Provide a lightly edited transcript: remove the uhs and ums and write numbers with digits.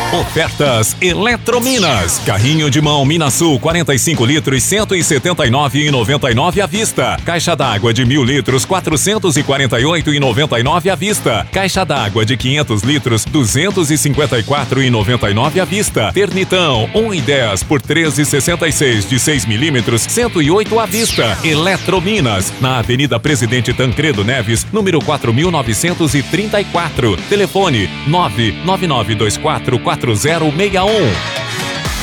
Ofertas Eletrominas. Carrinho de mão Minasul 45 litros 179,99 à vista. Caixa d'água de 1.000 litros 448,99 à vista. Caixa d'água de 500 litros 254,99 à vista. Ternitão 1,10 por 13,66 de 6 milímetros 108 à vista. Eletrominas, na Avenida Presidente Tancredo Neves, número 4.934. Telefone 999244061.